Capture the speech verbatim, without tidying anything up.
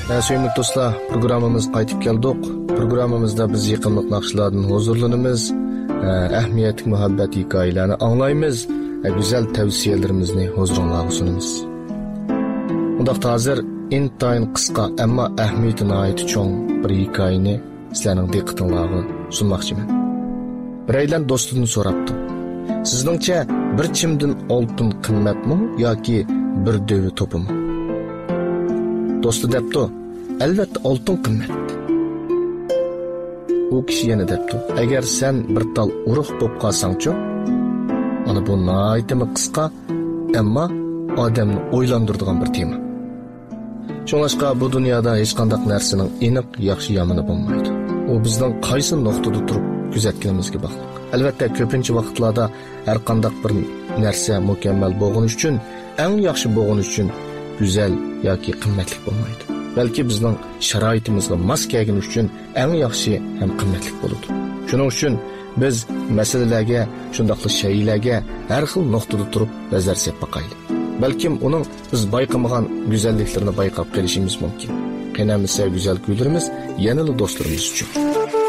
Sevimli do'stlar, programmamiz qaytib keldik. Programmamizda biz yaqinlik naqshlardan huzurlanamiz, ahamiyatli muhabbat hikoyalarini anglaymiz, go'zal tavsiyalarimizni huzuringizga sunamiz. Undaqda hozir intayin qisqa, ammo ahamiyati nihoyatda cho'ng bir hikoyani sizlarning diqqatingizga sunmoqchiman. Biraylan do'stidan so'rabdi. Sizningcha bir chimdin oltin qimmatmi yoki bir dövi topimi? Do'sti debdi, albatta oltin qimmat. U kishi yana debdi, agar sen bir tal urug' bo'lib qolsang-chi, mana bu nihoyatda qisqa, ammo odamni o'ylantiradigan bir tema. Shuningdek, bu dunyoda hech qanday narsaning aniq yaxshi yomoni bo'lmaydi. U bizning qaysi nuqtada turib kuzatganimizga bog'liq. Albatta, ko'pincha vaqtlarda har qanday bir narsa mukammal bo'lgani uchun, eng yaxshi bo'lgani uchun go'zal yoki qimmatli bo'lmaydi. Balki bizning sharoitimizga mos kelgani uchun eng yaxshi ham qimmatli bo'ladi. Shuning uchun biz masalalarga, shundaqli shaylarga har xil nuqtada turib nazar solib boqaylik. Balkim uning biz bayqamagan go'zalliklarini bayqab qolishimiz mumkin. Qanamisa go'zal kuylarimiz yanada do'stlarimiz uchun.